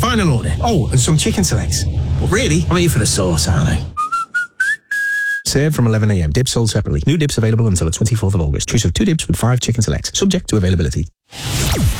Final order. Oh, and some chicken selects. Well, really? I'm here for the sauce, aren't I? Served from 11 a.m. Dips sold separately. New dips available until the 24th of August. Choice of 2 dips with 5 chicken selects. Subject to availability.